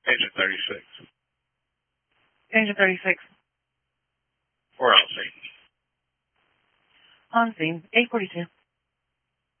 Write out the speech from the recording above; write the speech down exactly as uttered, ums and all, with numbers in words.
Engine thirty-six. Engine thirty-six. We're on scene. On scene. eight forty-two.